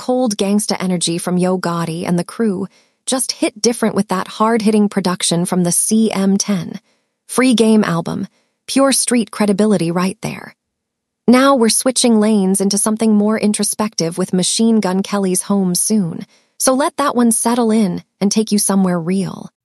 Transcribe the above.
cold gangsta energy from Yo Gotti and the crew just hit different with that hard-hitting production from the CM10. Free Game album, pure street credibility right there. Now we're switching lanes into something more introspective with Machine Gun Kelly's Home Soon, so let that one settle in and take you somewhere real.